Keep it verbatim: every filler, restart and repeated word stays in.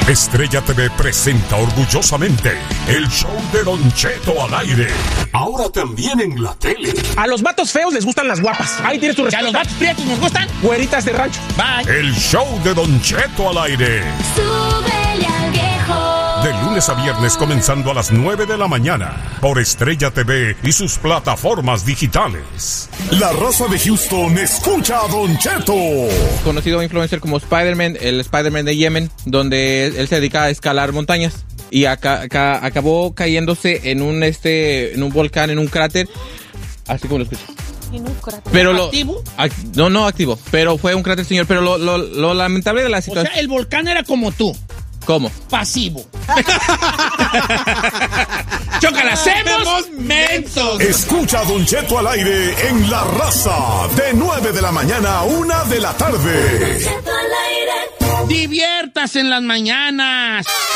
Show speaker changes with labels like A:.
A: Estrella T V presenta orgullosamente el show de Don Cheto al aire. Ahora también en la tele.
B: A los vatos feos les gustan las guapas. Ahí tienes tu respuesta.
C: ¿A los vatos prietos nos gustan?
B: Güeritas de rancho.
C: Bye.
A: El show de Don Cheto al aire.
D: Súbele al viejo.
A: De lunes a viernes comenzando a las nueve de la mañana. Por Estrella T V y sus plataformas digitales. La raza de Houston escucha a Don Cheto.
E: Conocido influencer como Spider-Man, el Spider-Man de Yemen, donde él se dedica a escalar montañas. Y acá, acá, acabó cayéndose en un, este, en un volcán, en un cráter. Así como lo escucho.
D: ¿En un cráter
E: Pero lo,
C: activo?
E: Ac, no, no activo. Pero fue un cráter, señor. Pero lo, lo, lo lamentable de la
C: O
E: situación...
C: sea, el volcán era como tú.
E: ¿Cómo?
C: Pasivo. ¡Chócala! ¡Hacemos mensos!
A: Escucha a Don Cheto al aire en La Raza. De nueve de la mañana a una de la tarde.
D: Cheto al aire.
C: ¡Diviértase en las mañanas!